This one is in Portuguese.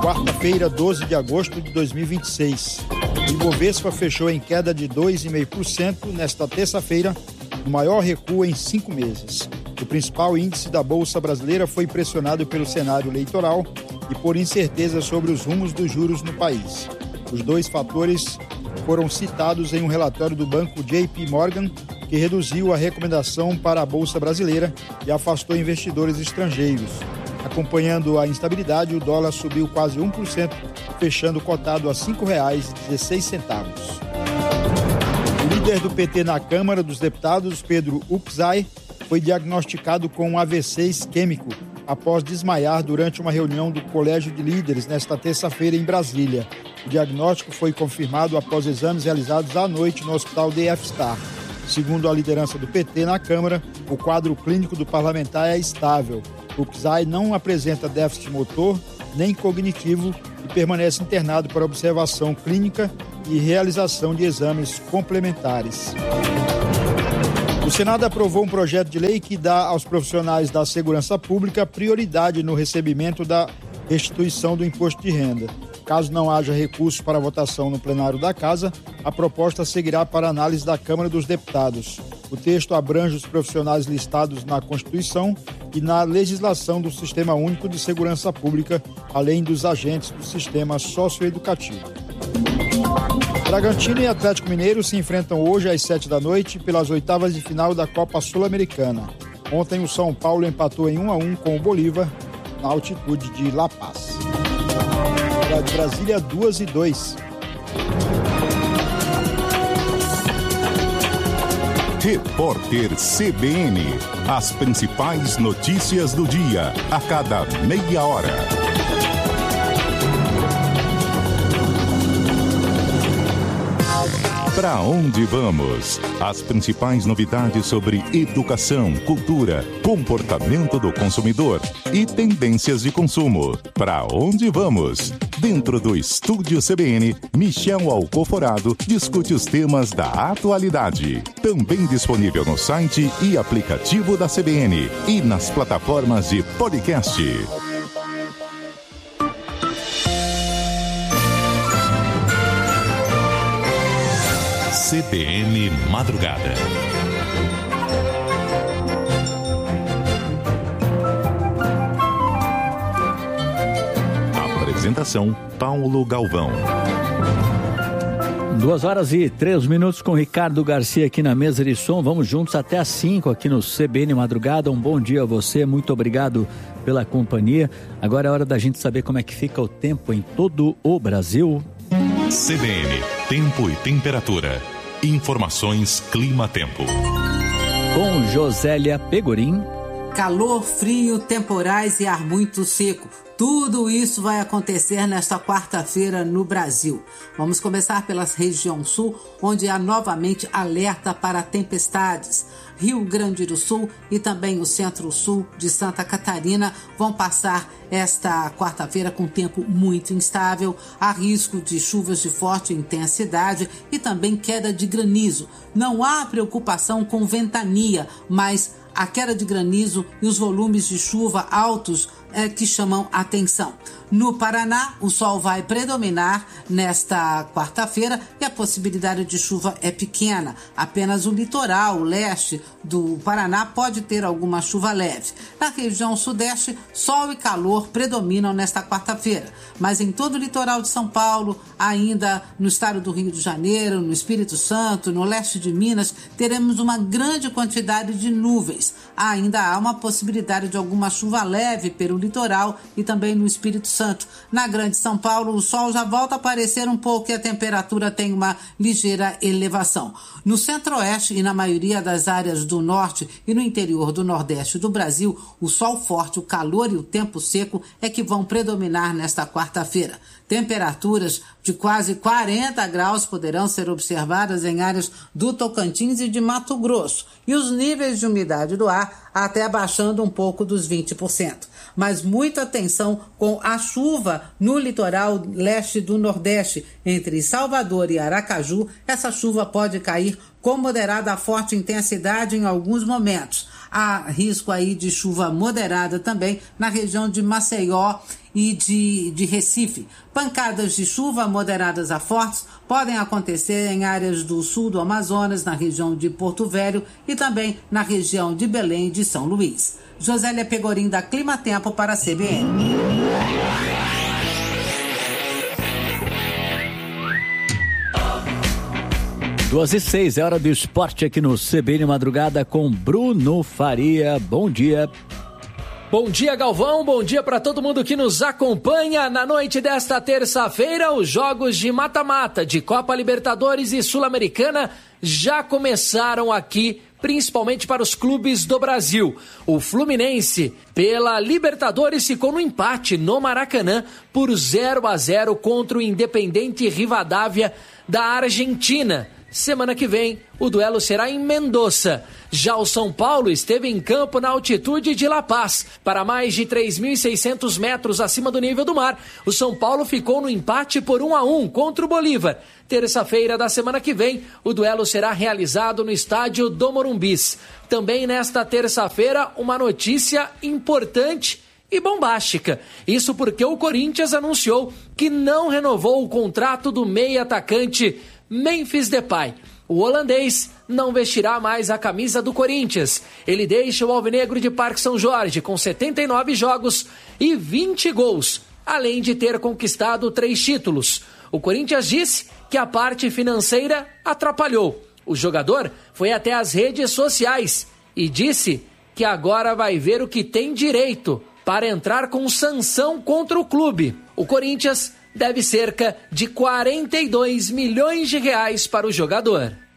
quarta-feira, 12 de agosto de 2026. O Ibovespa fechou em queda de 2,5% nesta terça-feira, o maior recuo em 5 meses. O principal índice da Bolsa Brasileira foi pressionado pelo cenário eleitoral e por incerteza sobre os rumos dos juros no país. Os dois fatores foram citados em um relatório do banco JP Morgan, que reduziu a recomendação para a Bolsa Brasileira e afastou investidores estrangeiros. Acompanhando a instabilidade, o dólar subiu quase 1%, fechando cotado a R$ 5,16. O líder do PT na Câmara dos Deputados, Pedro Upzai, foi diagnosticado com um AVC isquêmico após desmaiar durante uma reunião do Colégio de Líderes nesta terça-feira em Brasília. O diagnóstico foi confirmado após exames realizados à noite no Hospital DF-Star. Segundo a liderança do PT na Câmara, o quadro clínico do parlamentar é estável. O Upzai não apresenta déficit motor nem cognitivo e permanece internado para observação clínica e realização de exames complementares. O Senado aprovou um projeto de lei que dá aos profissionais da segurança pública prioridade no recebimento da restituição do imposto de renda. Caso não haja recurso para votação no plenário da Casa, a proposta seguirá para análise da Câmara dos Deputados. O texto abrange os profissionais listados na Constituição e na legislação do Sistema Único de Segurança Pública, além dos agentes do sistema socioeducativo. Bragantino e Atlético Mineiro se enfrentam hoje às 7h pelas oitavas de final da Copa Sul-Americana. Ontem o São Paulo empatou em 1-1 com o Bolívar, na altitude de La Paz. De Brasília, 2:02. Repórter CBN. As principais notícias do dia, a cada meia hora. Para onde vamos? As principais novidades sobre educação, cultura, comportamento do consumidor e tendências de consumo. Para onde vamos? Dentro do Estúdio CBN, Michel Alcoforado discute os temas da atualidade. Também disponível no site e aplicativo da CBN e nas plataformas de podcast. CBN Madrugada. Apresentação: Paulo Galvão. 2h03 com Ricardo Garcia aqui na mesa de som. Vamos juntos até às 5 aqui no CBN Madrugada. Um bom dia a você, muito obrigado pela companhia. Agora é hora da gente saber como é que fica o tempo em todo o Brasil. CBN, tempo e temperatura. Informações Clima-Tempo. Com Josélia Pegorim. Calor, frio, temporais e ar muito seco. Tudo isso vai acontecer nesta quarta-feira no Brasil. Vamos começar pela região sul, onde há novamente alerta para tempestades. Rio Grande do Sul e também o centro-sul de Santa Catarina vão passar esta quarta-feira com tempo muito instável. Há risco de chuvas de forte intensidade e também queda de granizo. Não há preocupação com ventania, mas a queda de granizo e os volumes de chuva altos que chamam a atenção. No Paraná, o sol vai predominar nesta quarta-feira e a possibilidade de chuva é pequena. Apenas o litoral, o leste do Paraná pode ter alguma chuva leve. Na região sudeste, sol e calor predominam nesta quarta-feira. Mas em todo o litoral de São Paulo, ainda no estado do Rio de Janeiro, no Espírito Santo, no leste de Minas, teremos uma grande quantidade de nuvens. Ainda há uma possibilidade de alguma chuva leve pelo litoral e também no Espírito Santo. Na Grande São Paulo, o sol já volta a aparecer um pouco e a temperatura tem uma ligeira elevação. No centro-oeste e na maioria das áreas do norte e no interior do nordeste do Brasil, o sol forte, o calor e o tempo seco é que vão predominar nesta quarta-feira. Temperaturas de quase 40 graus poderão ser observadas em áreas do Tocantins e de Mato Grosso, e os níveis de umidade do ar até abaixando um pouco dos 20%. Mas muita atenção com a chuva no litoral leste do Nordeste, entre Salvador e Aracaju. Essa chuva pode cair com moderada a forte intensidade em alguns momentos. há risco aí de chuva moderada também na região de Maceió e de Recife. Pancadas de chuva moderadas a fortes podem acontecer em áreas do sul do Amazonas, na região de Porto Velho e também na região de Belém e de São Luís. Josélia Pegorim, da Clima Tempo, para a CBN. 2h06, é hora do esporte aqui no CBN Madrugada com Bruno Faria. Bom dia. Bom dia, Galvão. Bom dia para todo mundo que nos acompanha. Na noite desta terça-feira, os jogos de mata-mata de Copa Libertadores e Sul-Americana já começaram aqui, principalmente para os clubes do Brasil. O Fluminense, pela Libertadores, ficou no empate no Maracanã por 0-0 contra o Independente Rivadavia da Argentina. Semana que vem, o duelo será em Mendoza. Já o São Paulo esteve em campo na altitude de La Paz. Para mais de 3.600 metros acima do nível do mar, o São Paulo ficou no empate por 1-1 contra o Bolívar. Terça-feira da semana que vem, o duelo será realizado no estádio do Morumbis. Também nesta terça-feira, uma notícia importante e bombástica. Isso porque o Corinthians anunciou que não renovou o contrato do meia-atacante Memphis Depay. O holandês não vestirá mais a camisa do Corinthians. Ele deixa o alvinegro de Parque São Jorge com 79 jogos e 20 gols, além de ter conquistado 3 títulos. O Corinthians disse que a parte financeira atrapalhou. O jogador foi até as redes sociais e disse que agora vai ver o que tem direito para entrar com sanção contra o clube. O Corinthians deve cerca de 42 milhões de reais para o jogador.